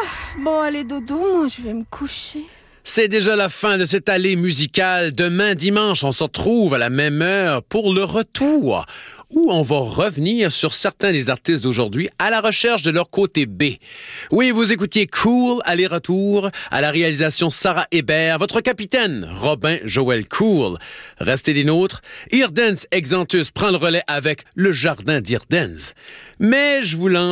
Bon, allez, dodo, moi, je vais me coucher. C'est déjà la fin de cette allée musicale. Demain, dimanche, on se retrouve à la même heure pour le retour, où on va revenir sur certains des artistes d'aujourd'hui à la recherche de leur côté B. Oui, vous écoutiez Cool, aller-retour, à la réalisation Sarah Hébert, votre capitaine, Robin Joël Cool. Restez des nôtres. Eardance Exantus prend le relais avec Le Jardin d'Eardance. Mais je vous lance